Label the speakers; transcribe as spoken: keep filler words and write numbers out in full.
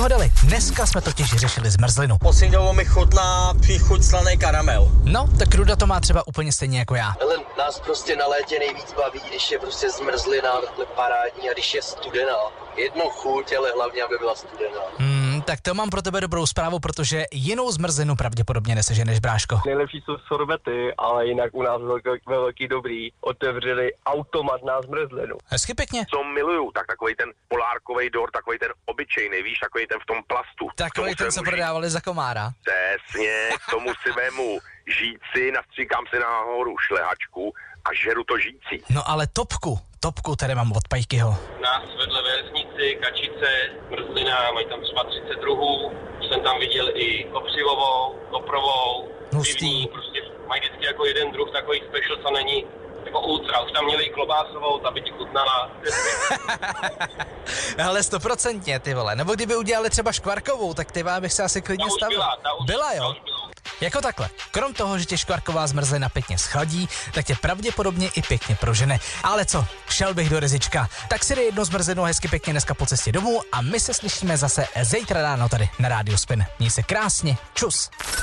Speaker 1: ho dali. Dneska jsme totiž řešili zmrzlinu.
Speaker 2: Poslední dobou mi chutná příchuť slaný karamel.
Speaker 1: No, tak Ruda to má třeba úplně stejně jako já.
Speaker 3: Ale nás prostě na létě nejvíc baví, když je prostě zmrzlina, takhle parádní a když je studená. Jednou chuť, ale hlavně, aby byla studená.
Speaker 1: Hmm, tak to mám pro tebe dobrou zprávu, protože jinou zmrzlinu pravděpodobně neseženeš, bráško.
Speaker 4: Nejlepší jsou sorbety, ale jinak u nás velký, velký dobrý otevřeli automat na zmrzlinu.
Speaker 1: Hezky pěkně.
Speaker 5: Co miluju, tak takový ten polárkový dort, takový ten obyčejný, víš, takový ten v tom plastu.
Speaker 1: Takový ten, co prodávali za komára.
Speaker 5: Přesně, k tomu si vemu žíci, nastříkám si nahoru šlehačku a žeru to žící.
Speaker 1: No ale topku, topku tady mám od Pajkyho.
Speaker 6: Nás vedle ve vesnici, kačice, mrzlina, mají tam třeba třicet druhů. Jsem tam viděl i kopřivovou, koprovou, pivní, prostě mají vždycky jako jeden druh takový special, co není jako ultra. Už tam měli i klobásovou, ta by ti chutnala.
Speaker 1: Ale stoprocentně, ty vole. Nebo kdyby udělali třeba škvarkovou, tak ty bych se asi klidně stavil.
Speaker 6: Byla, ta už,
Speaker 1: byla, jo?
Speaker 6: ta už byla.
Speaker 1: Jako takhle. Krom toho, že tě škvarková zmrzlina pěkně schladí, tak tě pravděpodobně i pěkně prožene. Ale co, šel bych do Rizička. Tak si dej jednu zmrzlinu hezky pěkně dneska po cestě domů a my se slyšíme zase zítra ráno tady na Rádiu Spin. Měj se krásně, čus.